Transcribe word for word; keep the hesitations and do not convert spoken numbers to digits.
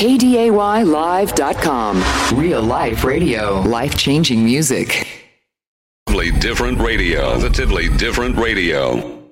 K D A Y live dot com. Real life radio. Life-changing music. Different radio. Positively different radio.